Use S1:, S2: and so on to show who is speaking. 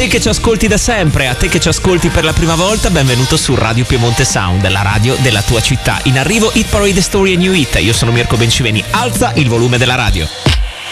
S1: te che ci ascolti da sempre, a te che ci ascolti per la prima volta, benvenuto su Radio Piemonte Sound, la radio della tua città. In arrivo Hit Parade Story e New Hit. Io sono Mirko Benciveni, alza il volume della radio.